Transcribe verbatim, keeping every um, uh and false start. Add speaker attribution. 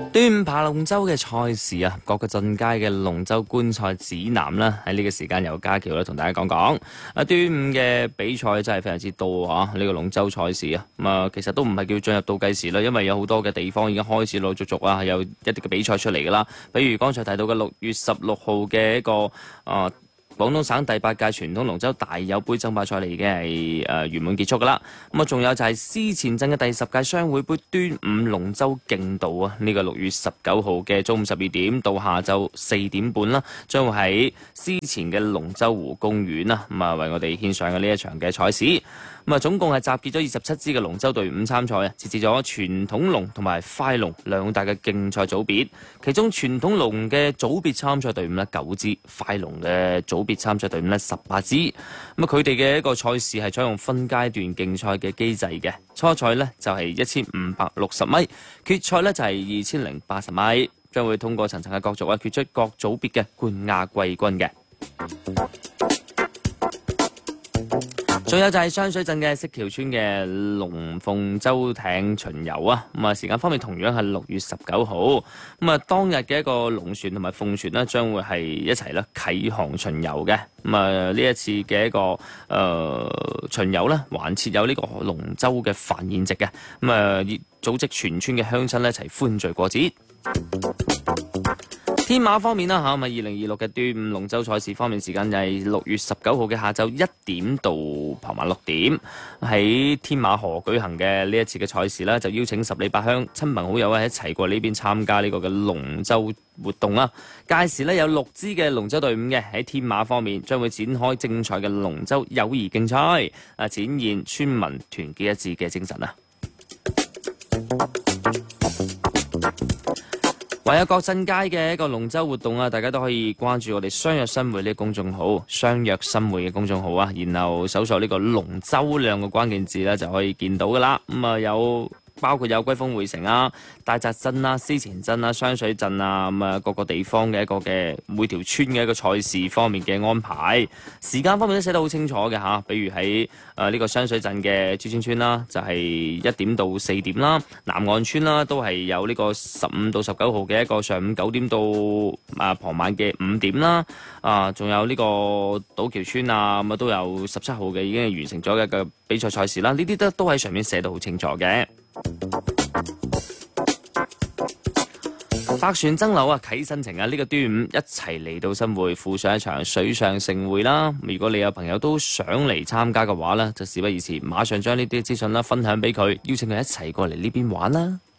Speaker 1: 端午爬龍舟嘅賽事啊，各個鎮街嘅龍舟觀賽指南啦，喺呢個時間由家橋咧同大家講講。啊，端午嘅比賽真係非常之多啊！呢、這個龍舟賽事啊，咁啊其實都唔係叫進入倒計時啦，因為有好多嘅地方已經開始陸陸續續啊，有一啲嘅比賽出嚟噶啦。比如剛才提到嘅六月十六號嘅一個啊。廣東省第八屆傳統龍舟大友杯爭霸賽嚟已經係誒圓滿結束㗎啦。咁啊，仲有就係司前鎮嘅第十屆商會杯端午龍舟競渡啊！呢、這個六月十九號嘅中午十二點到下晝四點半啦，將會喺司前嘅龍舟湖公園啦，咁啊為我哋獻上嘅呢一場嘅賽事。咁啊，總共係集結咗二十七支嘅龍舟隊伍參賽啊，設置咗傳統龍同埋快龍兩大嘅競賽組別。其中傳統龍嘅組別參賽隊伍呢九支，快龍嘅組別參賽隊伍呢十八支。咁啊，佢哋嘅一個賽事係採用分階段競賽嘅機制嘅。初賽呢就係一千五百六十米，決賽呢就係二千零八十米，將會通過層層嘅角逐啊，決出各組別嘅冠亞季軍嘅。仲有就係雙水鎮嘅色橋村嘅龍鳳舟艇巡遊啊，咁啊時間方面同樣係六月十九號，咁啊當日嘅一個龍船同埋鳳船呢，將會係一齊咧啟航巡遊嘅，咁啊呢一次嘅一個誒、呃、巡遊呢，還設有呢個龍舟嘅飯宴席嘅，咁啊組織全村嘅鄉親一齊歡聚過節。天馬方面啦嚇，咁啊二零二六嘅端午龍舟賽事方面，時間就係六月十九號嘅下晝一點到傍晚六點，喺天馬河舉行嘅呢一次嘅賽事啦，就邀請十里八鄉親朋好友啊一齊過呢邊參加呢個嘅龍舟活動啦。屆時呢，有六支嘅龍舟隊伍嘅喺天馬方面將會展開精彩嘅龍舟友誼競賽，啊展現村民團結一致嘅精神啊！唯有各鎮街嘅一個龍舟活動啊，大家都可以關注我哋相約新會呢個公眾號，相約新會嘅公眾號啊，然後搜索呢個龍舟兩個關鍵字咧，就可以見到噶啦。咁啊有包括有歸豐匯城啊、大澤鎮啊、司前鎮啊、雙水鎮啊，咁啊各個地方嘅一個嘅每條村嘅一個賽事方面嘅安排，時間方面都寫得好清楚嘅嚇。比如喺誒呢個雙水鎮嘅朱村村啦，就係一點到四點啦；南岸村啦，都係有呢個十五到十九號嘅一個上午九點到啊傍晚嘅五點啦。啊，仲有呢個島橋村啊，咁啊都有十七號嘅已經係完成咗嘅個比賽賽事啦。呢啲都都喺上面寫得好清楚嘅。百船爭流啊，啟新程啊！呢、這個端午一齊嚟到新會，附上一場水上盛會啦。如果你有朋友都想嚟參加嘅話呢，就事不宜遲，馬上將呢啲資訊啦分享俾佢，邀請佢一齊過嚟呢邊玩啦。